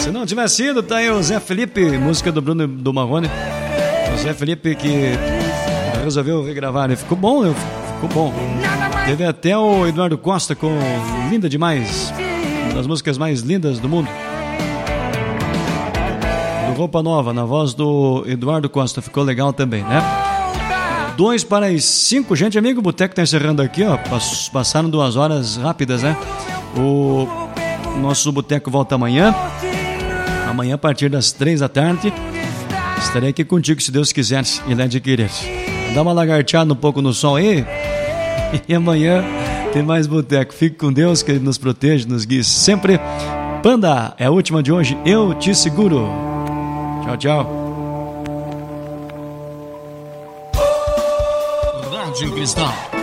Se não tivesse sido, tá aí o Zé Felipe, música do Bruno do Marrone. O Zé Felipe que resolveu regravar, né? Ficou bom, né? Ficou bom. Teve até o Eduardo Costa com Linda Demais, uma das músicas mais lindas do mundo. Do Roupa Nova, na voz do Eduardo Costa, ficou legal também, né? 2:05, gente, amigo, o Boteco tá encerrando aqui, ó. Passaram 2 horas rápidas, né? O nosso Boteco volta amanhã. Amanhã, a partir das 3 da tarde, estarei aqui contigo, se Deus quiser e lhe adquirir. Dá uma lagarteada um pouco no sol aí. E amanhã tem mais Boteco. Fique com Deus, que Ele nos protege, nos guie sempre. Panda, é a última de hoje. Eu te seguro. Tchau, tchau. Rádio Cristal.